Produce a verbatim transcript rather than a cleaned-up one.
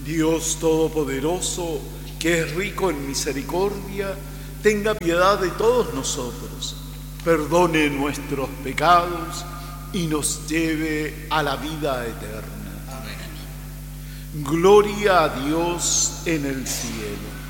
Dios Todopoderoso, que es rico en misericordia, tenga piedad de todos nosotros, perdone nuestros pecados y nos lleve a la vida eterna. Amén. Gloria a Dios en el cielo